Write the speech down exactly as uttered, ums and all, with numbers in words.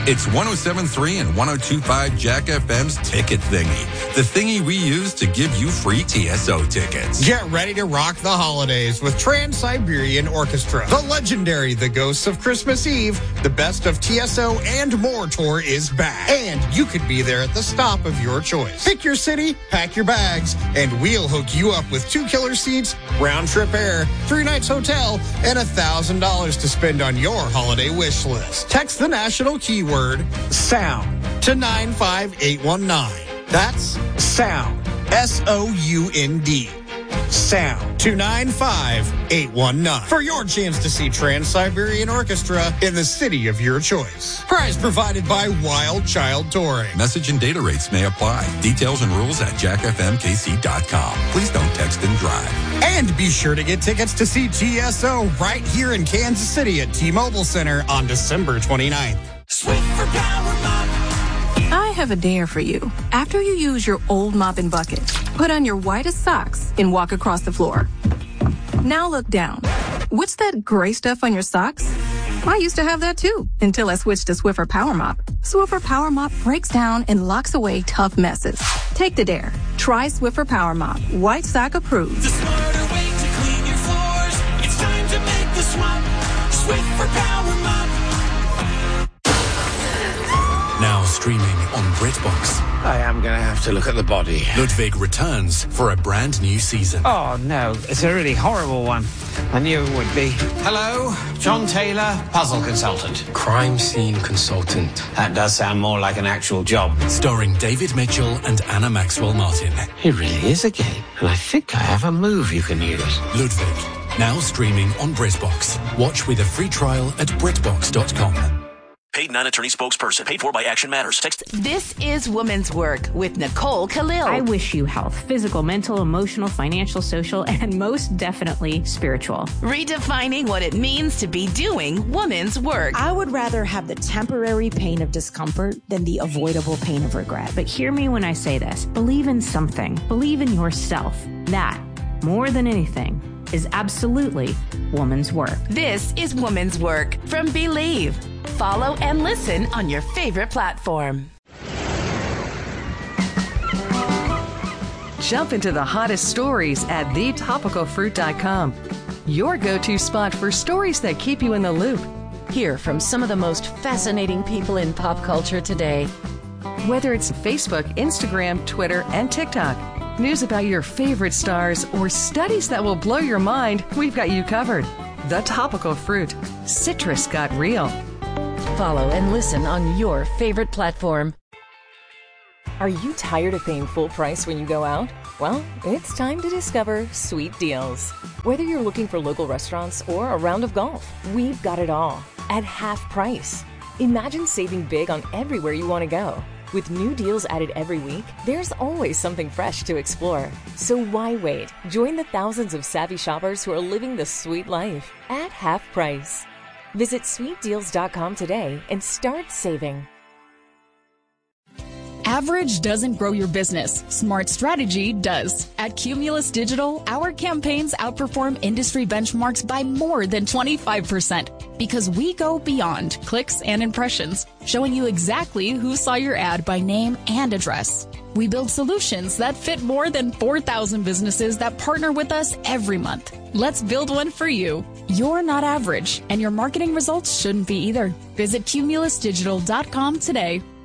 It's one oh seven point three and one oh two point five Jack F M's Ticket Thingy, the thingy we use to give you free T S O tickets. Get ready to rock the holidays with Trans-Siberian Orchestra. The legendary The Ghosts of Christmas Eve, the Best of T S O and More tour is back. And you could be there at the stop of your choice. Pick your city, pack your bags, and we'll hook you up with two killer seats, round-trip air, three nights hotel, and one thousand dollars to spend on your holiday wish list. Text the national keyword SOUND to nine five eight one nine. That's SOUND, S O U N D. SOUND to nine five eight one nine for your chance to see Trans-Siberian Orchestra in the city of your choice. Prize provided by Wild Child Touring. Message and data rates may apply. Details and rules at jack f m k c dot com. Please don't text and drive. And be sure to get tickets to see T S O right here in Kansas City at T-Mobile Center on December twenty-ninth. Swiffer Power Mop. I have a dare for you. After you use your old mop and bucket, put on your whitest socks and walk across the floor. Now look down. What's that gray stuff on your socks? I used to have that too, until I switched to Swiffer Power Mop. Swiffer Power Mop breaks down and locks away tough messes. Take the dare. Try Swiffer Power Mop. White sock approved. The smarter way to clean your floors. It's time to make the swap. Swiffer Power Mop. Now streaming on BritBox. I am going to have to look at the body. Ludwig returns for a brand new season. Oh, no. It's a really horrible one. I knew it would be. Hello, John Taylor, puzzle consultant. Crime scene consultant. That does sound more like an actual job. Starring David Mitchell and Anna Maxwell Martin. He really is a gay, and I think I have a move you can use. Ludwig, now streaming on BritBox. Watch with a free trial at britbox dot com. Paid non-attorney spokesperson. Paid for by Action Matters. Text. This is Woman's Work with Nicole Khalil. I wish you health. Physical, mental, emotional, financial, social, and most definitely spiritual. Redefining what it means to be doing woman's work. I would rather have the temporary pain of discomfort than the avoidable pain of regret. But hear me when I say this. Believe in something. Believe in yourself. That, more than anything, is absolutely woman's work. This is Woman's Work from Believe. Follow and listen on your favorite platform. Jump into the hottest stories at the topical fruit dot com. Your go-to spot for stories that keep you in the loop. Hear from some of the most fascinating people in pop culture today. Whether it's Facebook, Instagram, Twitter, and TikTok, news about your favorite stars, or studies that will blow your mind, we've got you covered. The Topical Fruit. Citrus got real. Follow and listen on your favorite platform. Are you tired of paying full price when you go out? Well, it's time to discover Sweet Deals. Whether you're looking for local restaurants or a round of golf, we've got it all at half price. Imagine saving big on everywhere you want to go. With new deals added every week, there's always something fresh to explore. So why wait? Join the thousands of savvy shoppers who are living the sweet life at half price. Visit sweet deals dot com today and start saving. Average doesn't grow your business. Smart strategy does. At Cumulus Digital, our campaigns outperform industry benchmarks by more than twenty-five percent because we go beyond clicks and impressions, showing you exactly who saw your ad by name and address. We build solutions that fit more than four thousand businesses that partner with us every month. Let's build one for you. You're not average, and your marketing results shouldn't be either. Visit cumulus digital dot com today.